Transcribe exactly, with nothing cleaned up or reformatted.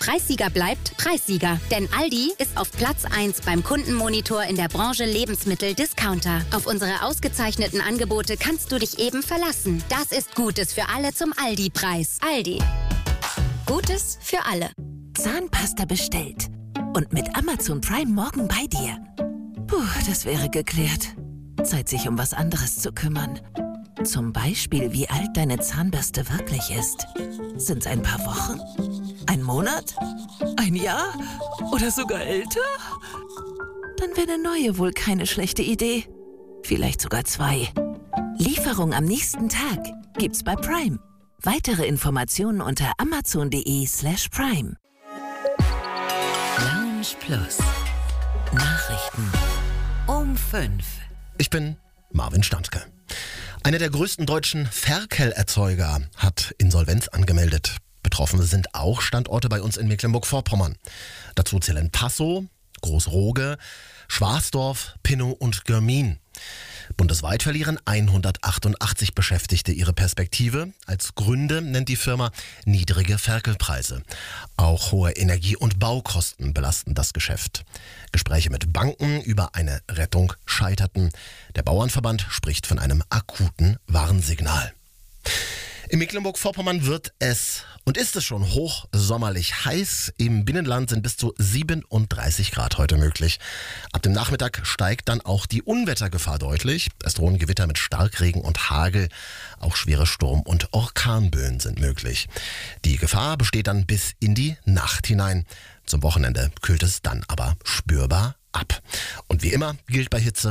Preissieger bleibt Preissieger. Denn Aldi ist auf Platz eins beim Kundenmonitor in der Branche Lebensmittel-Discounter. Auf unsere ausgezeichneten Angebote kannst du dich eben verlassen. Das ist Gutes für alle zum Aldi-Preis. Aldi. Gutes für alle. Zahnpasta bestellt. Und mit Amazon Prime morgen bei dir. Puh, das wäre geklärt. Zeit, sich um was anderes zu kümmern. Zum Beispiel, wie alt deine Zahnbürste wirklich ist. Sind's ein paar Wochen? Ein Monat? Ein Jahr? Oder sogar älter? Dann wäre eine neue wohl keine schlechte Idee. Vielleicht sogar zwei. Lieferung am nächsten Tag gibt's bei Prime. Weitere Informationen unter amazon.de slash prime. Lounge Plus. Nachrichten um fünf. Ich bin Marvin Standke. Einer der größten deutschen Ferkelerzeuger hat Insolvenz angemeldet. Betroffen sind auch Standorte bei uns in Mecklenburg-Vorpommern. Dazu zählen Passow, Großroge, Schwarsdorf, Pinnow und Görmin. Bundesweit verlieren hundertachtundachtzig Beschäftigte ihre Perspektive. Als Gründe nennt die Firma niedrige Ferkelpreise. Auch hohe Energie- und Baukosten belasten das Geschäft. Gespräche mit Banken über eine Rettung scheiterten. Der Bauernverband spricht von einem akuten Warnsignal. In Mecklenburg-Vorpommern wird es und ist es schon hochsommerlich heiß. Im Binnenland sind bis zu siebenunddreißig Grad heute möglich. Ab dem Nachmittag steigt dann auch die Unwettergefahr deutlich. Es drohen Gewitter mit Starkregen und Hagel. Auch schwere Sturm- und Orkanböen sind möglich. Die Gefahr besteht dann bis in die Nacht hinein. Zum Wochenende kühlt es dann aber spürbar ab. Und wie immer gilt bei Hitze: